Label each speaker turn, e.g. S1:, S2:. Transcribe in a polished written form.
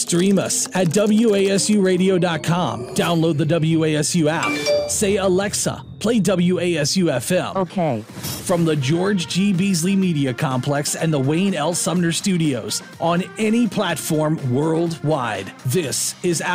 S1: Stream us at WASUradio.com. Download the WASU app. Say, Alexa, play WASU FM.
S2: Okay.
S1: From the George G. Beasley Media Complex and the Wayne L. Sumner Studios on any platform worldwide. This is